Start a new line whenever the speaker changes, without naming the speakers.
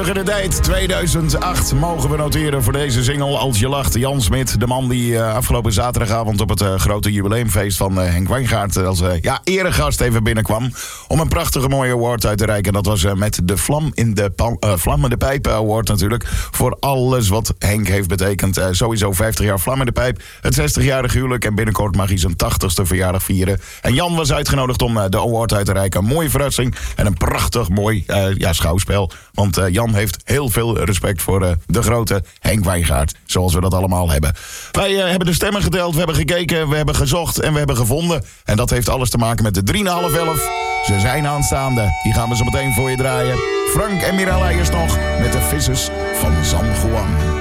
Terug in de tijd, 2008 mogen we noteren voor deze single Als je lacht. Jan Smit, de man die afgelopen zaterdagavond op het grote jubileumfeest van Henk Wijngaard als eregast even binnenkwam om een prachtige mooie award uit te reiken. Dat was met de Vlam in de Pijp Award natuurlijk. Voor alles wat Henk heeft betekend. Sowieso 50 jaar Vlam in de Pijp, het 60-jarig huwelijk en binnenkort mag hij zijn 80ste verjaardag vieren. En Jan was uitgenodigd om de award uit te reiken. Een mooie verrassing en een prachtig mooi schouwspel. Want Jan heeft heel veel respect voor de grote Henk Wijngaard. Zoals we dat allemaal hebben. Wij hebben de stemmen geteld, we hebben gekeken, we hebben gezocht en we hebben gevonden. En dat heeft alles te maken met de 3,5-11. Ze zijn aanstaande. Die gaan we zo meteen voor je draaien. Frank en Mirella eerst nog met de vissers van San Juan.